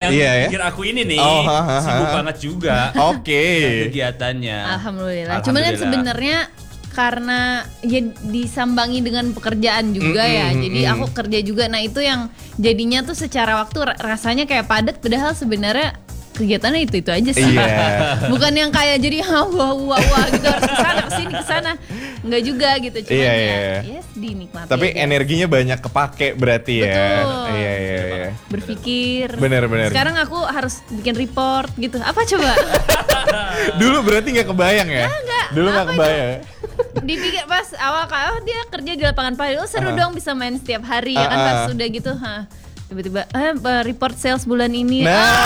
yang pikir aku ini nih sibuk banget juga. Oke. Kegiatannya. Alhamdulillah. Cuman kan sebenarnya karena ya disambangi dengan pekerjaan juga ya. Jadi aku kerja juga. Nah itu yang jadinya tuh secara waktu rasanya kayak padat. Padahal sebenarnya kegiatannya itu aja sih. Bukan yang kayak jadi wah gitu harus kesana. Enggak juga gitu. Cuma ya dinikmati. Tapi aja. energinya banyak kepake berarti ya. Betul. Iya. Berpikir. Bener. Sekarang aku harus bikin report gitu. Apa coba? Dulu berarti nggak kebayang ya? Enggak. Dulu nggak kebayang. Dipikir pas awal dia kerja di lapangan padel, seru dong bisa main setiap hari ya kan. Pas sudah gitu, tiba-tiba report sales bulan ini.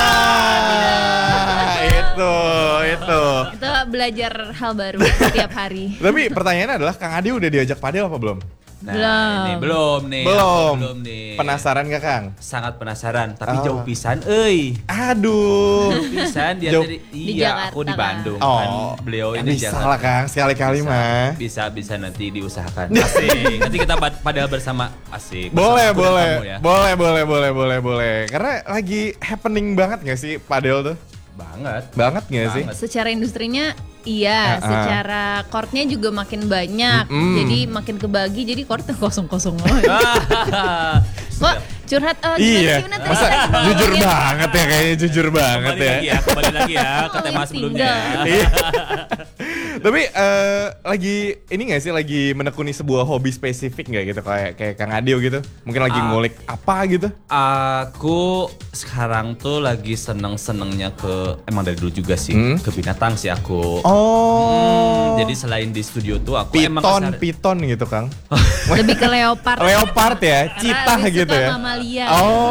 Itu Belajar hal baru setiap hari. Tapi pertanyaannya adalah Kang Adi udah diajak padel apa belum? Nah, belum nih. Penasaran gak Kang? Sangat penasaran, tapi jauh pisan euy. Aduh. Jauh pisan dia Jauh. tadi. Di Iya, Jakarta, aku di Bandung kan? kan. Beliau ini bisa lah Kang, sekali-kali mah. Bisa nanti diusahakan. Asik. Nanti kita padahal bersama asik. Boleh. Ya. Boleh. Karena lagi happening banget gak sih padel tuh? Banget gak sih? Secara industrinya iya, secara courtnya juga makin banyak. Jadi makin kebagi, jadi courtnya kosong-kosong aja. Kok curhat Iya, gimana masa jujur banget ya, kayaknya jujur banget ya. Kembali lagi ya ke tema sebelumnya. Tapi lagi ini gak sih, lagi menekuni sebuah hobi spesifik gak gitu, kayak Kang Adio gitu? Mungkin lagi ngulik apa gitu? Aku sekarang tuh lagi seneng-senengnya emang dari dulu juga sih, ke binatang sih aku. Jadi selain di studio tuh aku Piton gitu Kang. Lebih ke leopard. Leopard ya, citah gitu ya. Mamalia.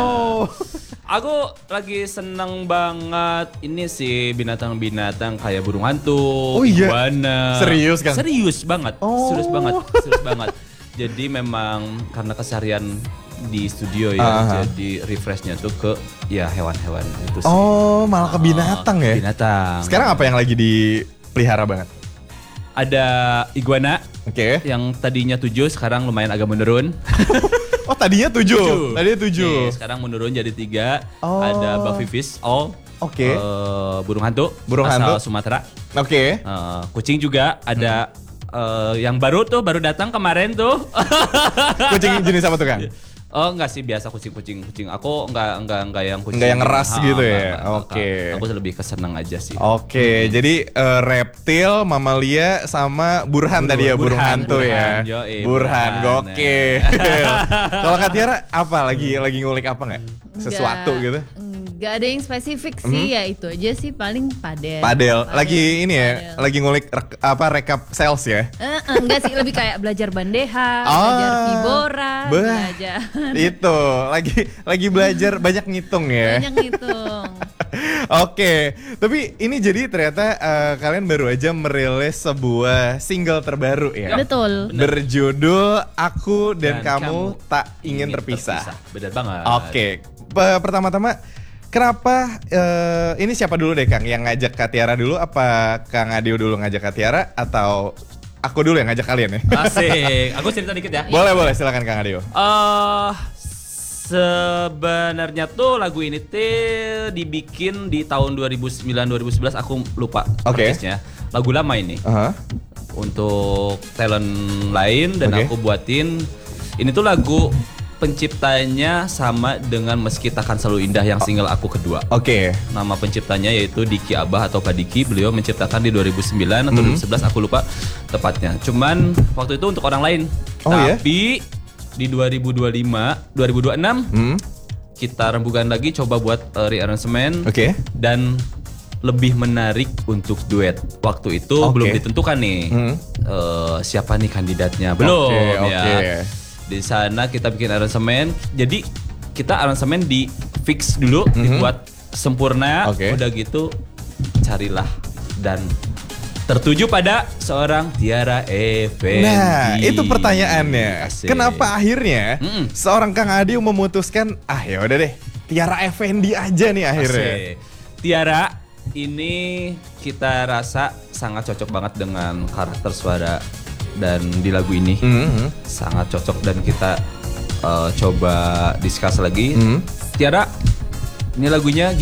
Aku lagi seneng banget ini sih binatang-binatang kayak burung hantu, iguana. Serius Kang? Serius banget. Serius banget. Jadi memang karena keseharian di studio ya, jadi refreshnya tuh ke ya hewan-hewan itu sih. Malah ke binatang ya? Binatang. Sekarang apa yang lagi dipelihara banget? Ada iguana. Yang tadinya 7 sekarang lumayan agak menurun. Tadinya 7. Sekarang menurun jadi 3. Ada buffyfish, burung hantu asal Sumatera. Kucing juga ada yang baru datang kemarin tuh. Kucing jenis apa tuh Kang? Enggak sih, biasa kucing. Aku enggak yang kucing. Enggak yang ras gitu ya. Aku lebih kesenang aja sih. Jadi reptil, mamalia sama burhan tadi ya, burung hantu ya. Burhan, gokil. Kalau Kak Tiara apa lagi ngulik apa enggak? Sesuatu gitu? Gak ada yang spesifik sih, ya itu aja sih, paling padel. Lagi ini ya, lagi ngulik rekap sales ya? Enggak sih, lebih kayak belajar bandeha, belajar vibora, belajar. Itu, lagi belajar banyak ngitung ya? Banyak ngitung. Tapi ini jadi ternyata kalian baru aja merilis sebuah single terbaru ya? Betul. Berjudul Aku dan Kamu Tak Ingin Terpisah. Benar banget. Pertama-tama, kenapa ini siapa dulu deh Kang yang ngajak Kak Tiara dulu? Apa Kang Adio dulu ngajak Kak Tiara atau aku dulu yang ngajak kalian ya? Asik. Aku cerita dikit ya. Boleh silakan Kang Adio. Sebenarnya tuh lagu ini tuh dibikin di tahun 2009-2011, aku lupa persisnya. Lagu lama ini. Untuk talent lain dan aku buatin. Ini tuh lagu penciptanya sama dengan Meski Takkan Selalu Indah yang single aku kedua. Nama penciptanya yaitu Diki Abah atau Pak Diki. Beliau menciptakan di 2009 atau 2011, aku lupa tepatnya. Cuman waktu itu untuk orang lain. Tapi di 2026 kita rembukan lagi, coba buat rearrangement dan lebih menarik untuk duet. Waktu itu belum ditentukan nih siapa nih kandidatnya, belum ya. Di sana kita bikin aransemen, jadi kita aransemen di fix dulu, dibuat sempurna, udah gitu carilah dan tertuju pada seorang Tiara Effendi. Nah, itu pertanyaannya. Kenapa akhirnya seorang Kang Adio memutuskan, ya udah deh, Tiara Effendi aja nih akhirnya. Tiara ini kita rasa sangat cocok banget dengan karakter suara dan di lagu ini sangat cocok, dan kita coba discuss lagi. Tiara, ini lagunya